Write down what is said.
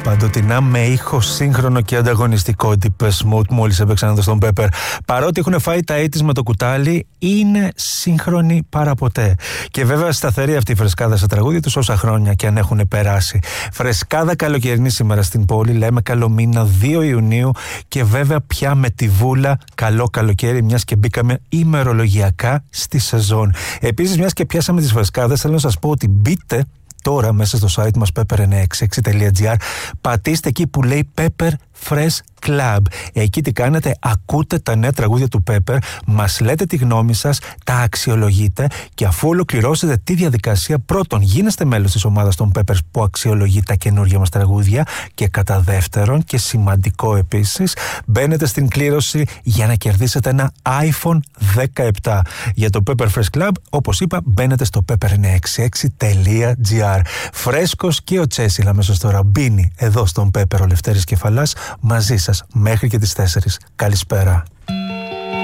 Παντοτινά με ήχο σύγχρονο και ανταγωνιστικό. Depeche Mode μόλις έπαιξαν εδώ στον Pepper. Παρότι έχουν φάει τα ήττις με το κουτάλι, είναι σύγχρονοι παραποτέ. Και βέβαια σταθερή αυτή η φρεσκάδα στα τραγούδια τους όσα χρόνια και αν έχουν περάσει. Φρεσκάδα καλοκαιρινή σήμερα στην πόλη, λέμε καλό μήνα 2 Ιουνίου και βέβαια πια με τη βούλα καλό καλοκαίρι, μιας και μπήκαμε ημερολογιακά στη σεζόν. Επίσης, μιας και πιάσαμε τις φρεσκάδες, θέλω να σας πω ότι μπείτε τώρα μέσα στο site μας pepper966.gr, πατήστε εκεί που λέει Pepper Fresh Club. Εκεί τι κάνετε? Ακούτε τα νέα τραγούδια του Pepper, μας λέτε τη γνώμη σας, τα αξιολογείτε και αφού ολοκληρώσετε τη διαδικασία, πρώτον γίνεστε μέλος της ομάδας των Peppers που αξιολογεί τα καινούργια μας τραγούδια και κατά δεύτερον και σημαντικό επίσης, μπαίνετε στην κλήρωση για να κερδίσετε ένα iPhone 17. Για το Pepper Fresh Club, όπως είπα, μπαίνετε στο pepper966.gr. Φρέσκος και ο Τσέσιλ αμέσως τώρα μπίνει εδώ στον Pepper ο Λευτέρης Κεφαλάς μαζί σας μέχρι και τις 4. Καλησπέρα.